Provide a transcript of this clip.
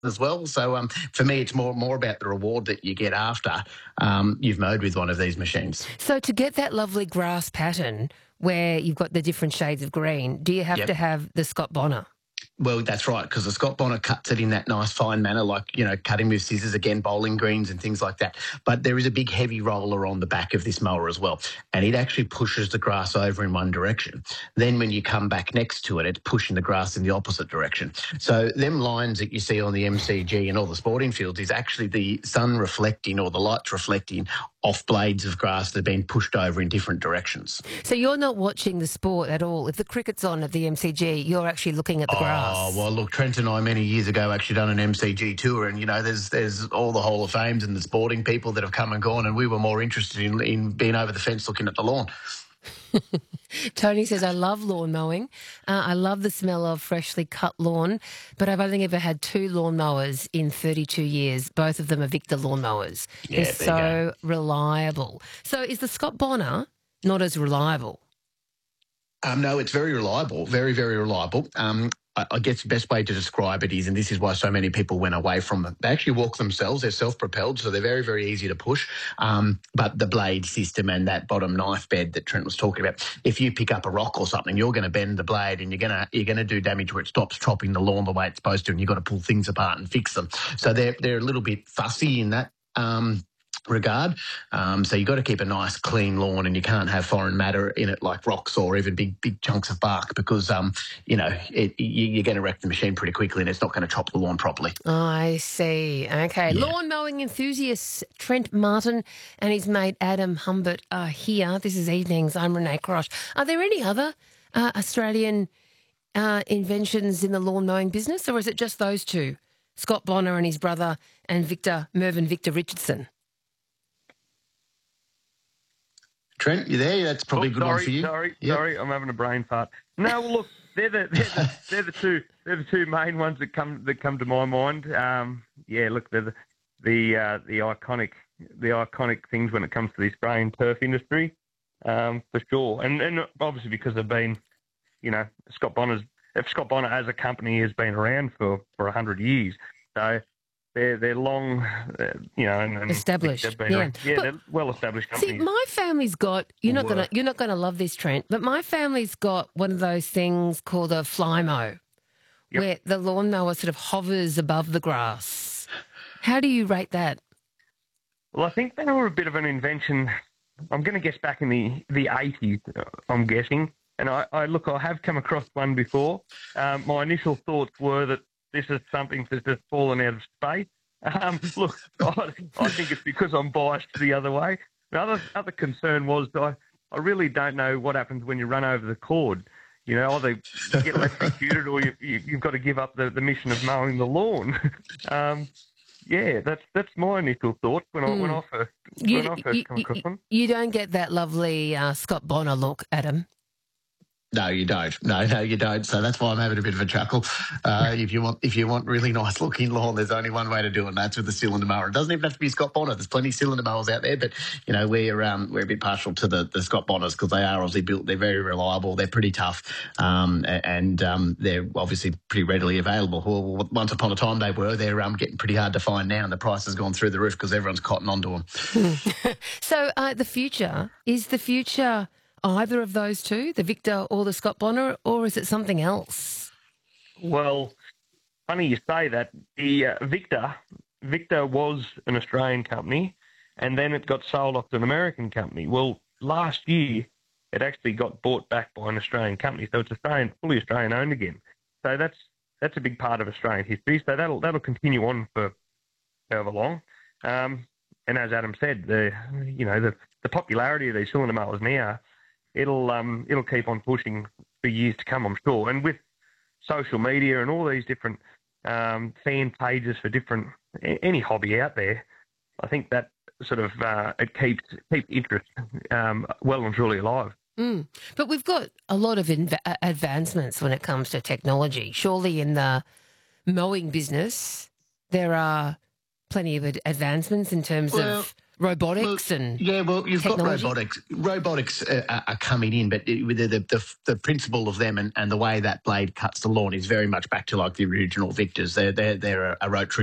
as well. So for me, it's more about the reward that you get after you've mowed with one of these machines. So to get that lovely grass pattern where you've got the different shades of green, do you have to Yep. have the Scott Bonner? Well, that's right, because the Scott Bonner cuts it in that nice fine manner, like, cutting with scissors, again, bowling greens and things like that. But there is a big heavy roller on the back of this mower as well, and it actually pushes the grass over in one direction. Then when you come back next to it, it's pushing the grass in the opposite direction. So them lines that you see on the MCG and all the sporting fields is actually the sun reflecting or the lights reflecting off blades of grass that have been pushed over in different directions. So you're not watching the sport at all. If the cricket's on at the MCG, you're actually looking at the grass. Oh, well, look, Trent and I many years ago actually done an MCG tour, and, there's all the Hall of Fames and the sporting people that have come and gone, and we were more interested in being over the fence looking at the lawn. Tony says, I love lawn mowing. I love the smell of freshly cut lawn, but I've only ever had 2 lawn mowers in 32 years. Both of them are Victor lawn mowers. Yeah, They're so reliable. So is the Scott Bonner not as reliable? No, it's very reliable, very, very reliable. I guess the best way to describe it is, and this is why so many people went away from them, they actually walk themselves. They're self-propelled, so they're very, very easy to push. But the blade system and that bottom knife bed that Trent was talking about, if you pick up a rock or something, you're going to bend the blade and you're going to do damage where it stops chopping the lawn the way it's supposed to, and you've got to pull things apart and fix them. So they're a little bit fussy in that regard. So you've got to keep a nice clean lawn, and you can't have foreign matter in it like rocks or even big chunks of bark, because you're going to wreck the machine pretty quickly, and it's not going to chop the lawn properly. I see. Okay. Yeah. Lawn mowing enthusiasts Trent Martin and his mate Adam Humbert are here. This is Evenings. I'm Renee Crosh. Are there any other Australian inventions in the lawn mowing business, or is it just those two, Scott Bonner and his brother and Mervyn Victor Richardson? Trent, you there? That's probably a good one for you. Sorry, I'm having a brain fart. No, well, look, they're the two main ones that come to my mind. Look, they're the iconic things when it comes to the spray and turf industry, for sure. And obviously because they've been, Scott Bonner as a company has been around for 100 years, so. They're long, and established. They're well-established companies. See, my family's got you're not gonna love this, Trent, but my family's got one of those things called a fly mow, where the lawnmower sort of hovers above the grass. How do you rate that? Well, I think they were a bit of an invention. I'm going to guess back in the 80s. I'm guessing, and I have come across one before. My initial thoughts were that this is something that's just fallen out of space. Look, I think it's because I'm biased the other way. The other concern was I really don't know what happens when you run over the cord. Either you get electrocuted or you've got to give up the mission of mowing the lawn. That's my initial thought when I first come across them. You don't get that lovely Scott Bonner look, Adam. No, you don't. No, you don't. So that's why I'm having a bit of a chuckle. If you want really nice looking lawn, there's only one way to do it, and that's with the cylinder mower. It doesn't even have to be Scott Bonner. There's plenty of cylinder mowers out there, but we're a bit partial to the Scott Bonners because they are obviously built. They're very reliable. They're pretty tough, and they're obviously pretty readily available. Well, once upon a time they were. They're getting pretty hard to find now, and the price has gone through the roof because everyone's cotton onto them. So the future either of those two, the Victor or the Scott Bonner, or is it something else? Well, funny you say that. The Victor was an Australian company, and then it got sold off to an American company. Well, last year it actually got bought back by an Australian company, so it's fully Australian owned again. So that's a big part of Australian history. So that'll continue on for however long. And as Adam said, the popularity of these cylinder mowers now. It'll keep on pushing for years to come, I'm sure. And with social media and all these different fan pages for any hobby out there, I think that sort of it keeps interest well and truly alive. But we've got a lot of advancements when it comes to technology. Surely in the mowing business, there are plenty of advancements in terms of robotics and you've technology. got robotics. Robotics are coming in, but the principle of them and the way that blade cuts the lawn is very much back to like the original Victors. They're a rotary